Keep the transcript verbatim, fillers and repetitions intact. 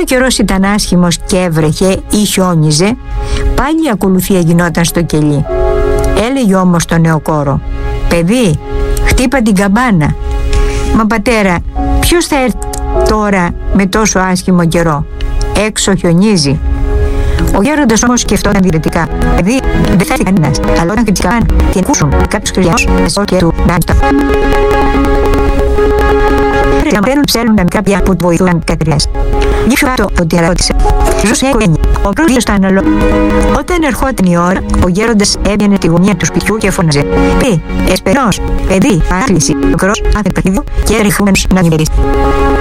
ο καιρός ήταν άσχημος και έβρεχε ή χιόνιζε, πάλι η ακολουθία γινόταν στο κελί. Έλεγε όμως το νεοκόρο: «Παιδί, χτύπα την καμπάνα». «Μα πατέρα, ποιος θα έρθει τώρα με τόσο άσχημο καιρό? Έξω χιονίζει». Ο γέροντας όμως σκεφτόταν διαφορετικά. «Παιδί, δεν θα έρθει κανένας, αλλά όταν χτυπήσει την καμπάνα την ακούσουν κάποιος κρυανός μεσό και του να νύχτα». Παίρνουν ψέλουν τα μικρά παιδιά που του βοηθούν κατηριάς. Γύφιο άτο από την ερώτησε. Ζούσε οικογένεια. Ο πρώτος το αναλό. Όταν ερχόταν η ώρα, ο γέροντας έβγαινε τη γωνία του σπιτιού και φώναζε: «Παιδί, εσπερός, παιδί, παράκληση». Ο μικρός άφηνε το παιχνίδι και έρχομενος να νηβερίσει.